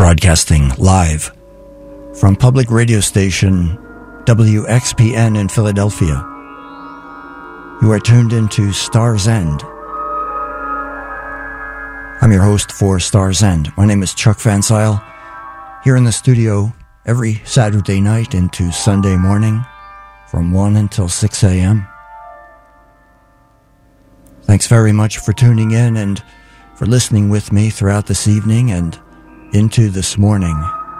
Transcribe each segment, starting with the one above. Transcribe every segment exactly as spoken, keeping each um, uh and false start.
broadcasting live from public radio station W X P N in Philadelphia. You are tuned into Star's End. I'm your host for Star's End. My name is Chuck Van Zyl, here in the studio every Saturday night into Sunday morning from one until six a.m. Thanks very much for tuning in and for listening with me throughout this evening and into this morning.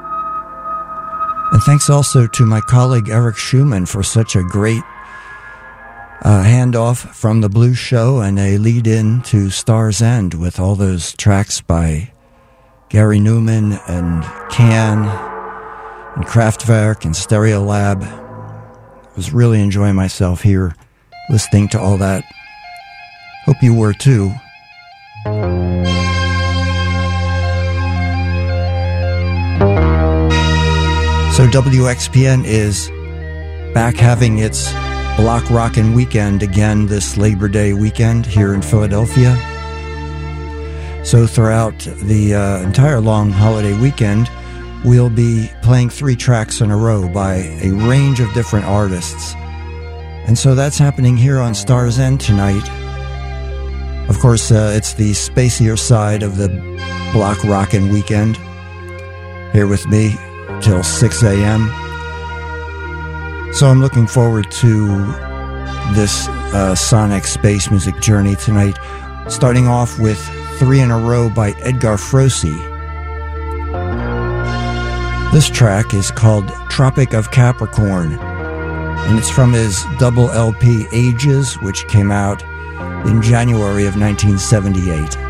And thanks also to my colleague Eric Schumann for such a great uh, handoff from the Blues Show and a lead-in to Star's End with all those tracks by Gary Newman and Can and Kraftwerk and Stereolab. I was really enjoying myself here listening to all that. Hope you were too. So W X P N is back having its Block Rockin' Weekend again this Labor Day weekend here in Philadelphia. So throughout the uh, entire long holiday weekend, we'll be playing three tracks in a row by a range of different artists. And so that's happening here on Star's End tonight. Of course, uh, it's the spacier side of the Block Rockin' Weekend. Here with me till six a.m. So I'm looking forward to this uh, sonic space music journey tonight, starting off with three in a row by Edgar Froese. This track is called Tropic of Capricorn, and it's from his double L P Ages, which came out in January of nineteen seventy-eight.